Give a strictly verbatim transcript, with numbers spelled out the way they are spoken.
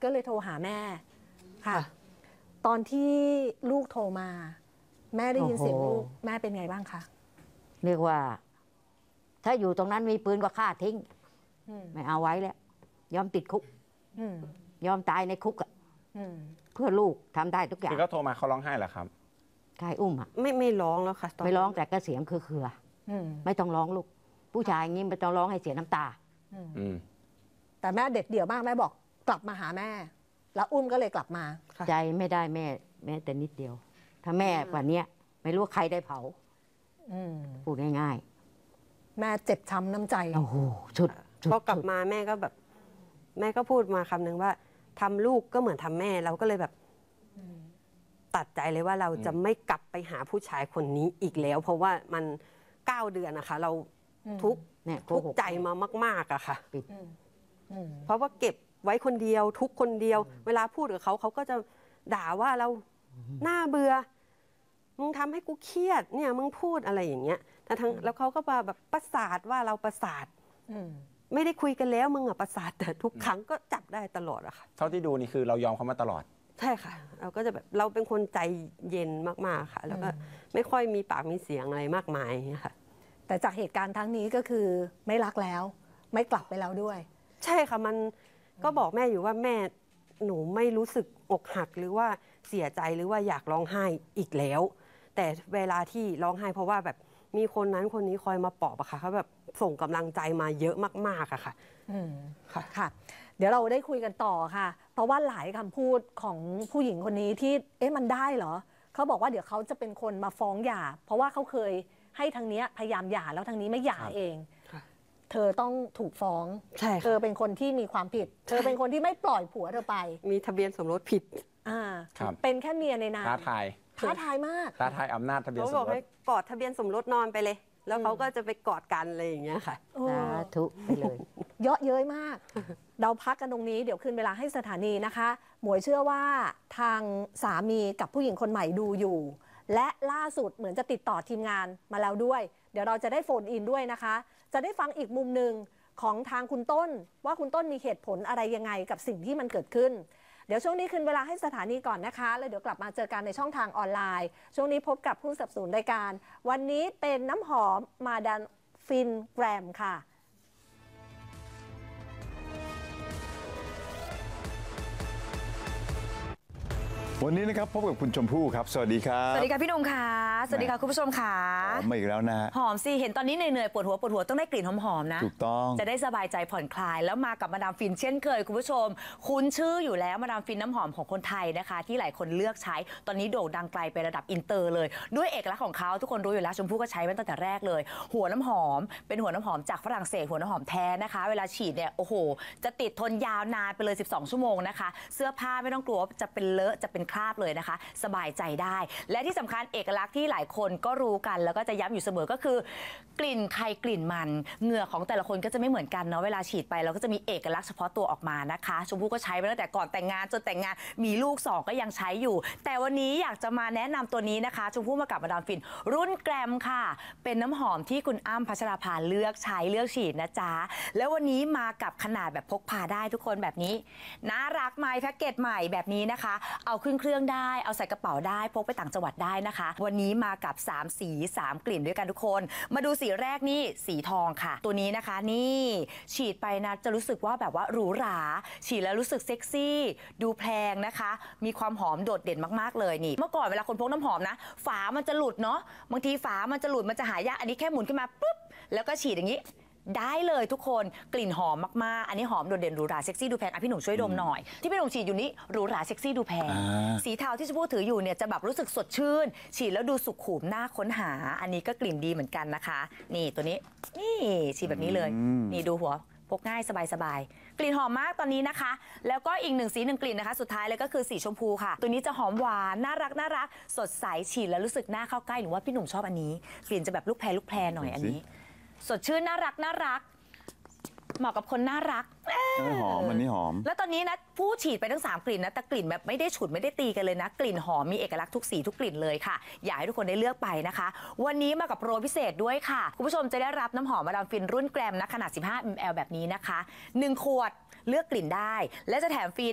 ก็เลยโทรหาแม่ค่ะตอนที่ลูกโทรมาแม่ได้ยินเสียงลูกแม่เป็นไงบ้างคะเรียกว่าถ้าอยู่ตรงนั้นมีปืนก็ฆ่าทิ้งไม่เอาไว้แล้วยอมติดคุกยอมตายในคุกอ่ะเพื่อลูกทำได้ทุกอย่างคือก็โทรมาเขาร้องไห้เหรอครับใช่อุ้มอ่ะไม่ไม่ร้องแล้วค่ะไม่ร้องแต่ก็เสียงคือเคือไม่ต้องร้องลูกผู้ชายอย่างนี้ไม่ต้องร้องให้เสียน้ำตาแต่แม่เด็ดเดี่ยวมากแม่บอกกลับมาหาแม่แล้วอุ้มก็เลยกลับมาใจไม่ได้แม่แม่แต่นิดเดียวถ้าแม่กว่านี้ไม่รู้ใครได้เผาพูดง่ายๆแม่เจ็บช้ำน้ำใจโอ้โหชุดพอกลับมาแม่ก็แบบแม่ก็พูดมาคำหนึ่งว่าทำลูกก็เหมือนทำแม่เราก็เลยแบบตัดใจเลยว่าเราจะไม่กลับไปหาผู้ชายคนนี้อีกแล้ว เพราะว่ามันเก้าเดือนนะคะเราทุกทุกใจมามากๆอะค่ะเพราะว่าเก็บไว้คนเดียวทุกคนเดียวเวลาพูดกับเขาเขาก็จะด่าว่าเราหน้าเบื่อมึงทำให้กูเครียดเนี่ยมึงพูดอะไรอย่างเงี้ยแต่ทั้งแล้วเขาก็มาแบบประสาทว่าเราประสาทไม่ได้คุยกันแล้วมึงอะประสาทแต่ทุกครั้งก็จับได้ตลอดอะค่ะเท่าที่ดูนี่คือเรายอมเขามาตลอดใช่ค่ะเราก็จะแบบเราเป็นคนใจเย็นมากๆค่ะแล้วก็ไม่ค่อยมีปากมีเสียงอะไรมากมายค่ะแต่จากเหตุการณ์ทั้งนี้ก็คือไม่รักแล้วไม่กลับไปแล้วด้วยใช่ค่ะมันก็บอกแม่อยู่ว่าแม่หนูไม่รู้สึกอกหักหรือว่าเสียใจหรือว่าอยากร้องไห้อีกแล้วแต่เวลาที่ร้องไห้เพราะว่าแบบมีคนนั้นคนนี้คอยมาปลอบอะค่ะเขาแบบส่งกำลังใจมาเยอะมากๆอะค่ะอืมค่ะค่ะเดี๋ยวเราได้คุยกันต่อค่ะเพราะว่าหลายคำพูดของผู้หญิงคนนี้ที่เอ๊ะมันได้เหรอเขาบอกว่าเดี๋ยวเขาจะเป็นคนมาฟ้องหย่าเพราะว่าเขาเคยให้ทางนี้พยายามหย่าแล้วทางนี้ไม่หย่าเองเธอต้องถูกฟ้องเธอเป็นคนที่มีความผิดเธอเป็นคนที่ไม่ปล่อยผัวเธอไปมีทะเบียนสมรสผิดอ่าเป็นแค่เมียในนามท้าทายท้าทายมากท้าทายอำนาจทะเบียนสมรสเขาบอกให้กอดทะเบียนสมรสนอนไปเลยแล้วเขาก็จะไปกอดกันอะไรอย่างเงี้ยค่ะสาธุไปเลยเยอะเย้ยมากเราพักกันตรงนี้เดี๋ยวคืนเวลาให้สถานีนะคะหมวยเชื่อว่าทางสามีกับผู้หญิงคนใหม่ดูอยู่และล่าสุดเหมือนจะติดต่อทีมงานมาแล้วด้วยเดี๋ยวเราจะได้โฟนอินด้วยนะคะจะได้ฟังอีกมุมหนึ่งของทางคุณต้นว่าคุณต้นมีเหตุผลอะไรยังไงกับสิ่งที่มันเกิดขึ้นเดี๋ยวช่วงนี้คืนเวลาให้สถานีก่อนนะคะแล้วเดี๋ยวกลับมาเจอกันในช่องทางออนไลน์ช่วงนี้พบกับผู้สนับสนุนรายการวันนี้เป็นน้ำหอมมาดามฟินแกรมค่ะวันนี้นะครับพบกับคุณชมพู่ครับสวัสดีครับสวัสดีค่ะพี่หนุ่มค่ะสวัสดีค่ะคุณผู้ชมค่ะหอมมาอีกแล้วนะหอมสิเห็นตอนนี้เหนื่อยๆปวดหัวปวดหัวต้องได้กลิ่นหอมๆนะถูกต้องจะได้สบายใจผ่อนคลายแล้วมากับมาดามฟินเช่นเคยคุณผู้ชมคุ้นชื่ออยู่แล้วมาดามฟินน้ำหอมของคนไทยนะคะที่หลายคนเลือกใช้ตอนนี้โด่งดังไกลไประดับอินเตอร์เลยด้วยเอกลักษณ์ของเขาทุกคนรู้อยู่แล้วชมพู่ก็ใช้มาตั้งแต่แรกเลยหัวน้ำหอมเป็นหัวน้ำหอมจากฝรั่งเศสหัวน้ำหอมแท้นะคะเวลาฉีดเนี่ยโอ้โหจะติดทนยาวนานไปเลยสิบสองชั่วโมงนะคะเสื้อผ้าไม่ต้องกลัวจะเป็นเลอะจะเป็นคราบเลยนะคะสบายใจได้และที่สำคัญเอกลักษณ์ที่หลายคนก็รู้กันแล้วก็จะย้ำอยู่เสมอก็คือกลิ่นใครกลิ่นมันเหงื่อของแต่ละคนก็จะไม่เหมือนกันเนาะเวลาฉีดไปเราก็จะมีเอกลักษณ์เฉพาะตัวออกมานะคะชมพู่ก็ใช้มาตั้งแต่ก่อนแต่งงานจนแต่งงานมีลูกสองก็ยังใช้อยู่แต่วันนี้อยากจะมาแนะนำตัวนี้นะคะชมพู่มากับมาดามฟินรุ่นแกรมค่ะเป็นน้ำหอมที่คุณอ้ำพัชราภาเลือกใช้เลือกฉีดนะจ๊ะแล้ววันนี้มากับขนาดแบบพกพาได้ทุกคนแบบนี้น่ารักไหมแพ็กเกจใหม่แบบนี้นะคะเอาขึ้นเครื่องได้เอาใส่กระเป๋าได้พกไปต่างจังหวัดได้นะคะวันนี้มากับสามสีสามกลิ่นด้วยกันทุกคนมาดูสีแรกนี่สีทองค่ะตัวนี้นะคะนี่ฉีดไปนะจะรู้สึกว่าแบบว่าหรูหราฉีดแล้วรู้สึกเซ็กซี่ดูแพงนะคะมีความหอมโดดเด่นมากๆเลยนี่เมื่อก่อนเวลาคนพกน้ำหอมนะฝามันจะหลุดเนาะบางทีฝามันจะหลุดมันจะหายากอันนี้แค่หมุนขึ้นมาปุ๊บแล้วก็ฉีดอย่างนี้ได้เลยทุกคนกลิ่นหอมมากๆอันนี้หอมโดดเด่นหรูหราเซ็กซี่ดูแพงอ่ะพี่หนุ่มช่วยดมหน่อยที่พี่หนุ่มฉีดอยู่นี้หรูหราเซ็กซี่ดูแพงสีเทาที่ชมพู่ถืออยู่เนี่ยจะแบบรู้สึกสดชื่นฉีดแล้วดูสุขุมน่าค้นหาอันนี้ก็กลิ่นดีเหมือนกันนะคะนี่ตัวนี้นี่ฉีดแบบนี้เลยนี่ดูหัวพกง่ายสบายๆกลิ่นหอมมากตอนนี้นะคะแล้วก็อีกหนึ่งสีหนึ่งกลิ่นนะคะสุดท้ายเลยก็คือสีชมพูค่ะตัวนี้จะหอมหวานน่ารักน่ารักสดใสฉีดแล้วรู้สึกน่าเข้าใกล้หรือว่าพี่หนุ่มชอบอันนี้กลิ่นจะแบบลูกแพรลูกแพรหน่อยอันนี้สดชื่นน่ารักน่ารักเหมาะกับคนน่ารักหอมอันนี้หอมแล้วตอนนี้นะผู้ฉีดไปทั้งสามกลิ่นนะแต่กลิ่นแบบไม่ได้ฉุดไม่ได้ตีกันเลยนะกลิ่นหอมมีเอกลักษณ์ทุกสีทุกกลิ่นเลยค่ะอยากให้ทุกคนได้เลือกไปนะคะวันนี้มากับโปรพิเศษด้วยค่ะคุณผู้ชมจะได้รับน้ำหอมมาดามฟินรุ่นแกรมนะขนาดสิบห้ามิลลิลิตรแบบนี้นะคะหนึ่งขวดเลือกกลิ่นได้และจะแถมฟรี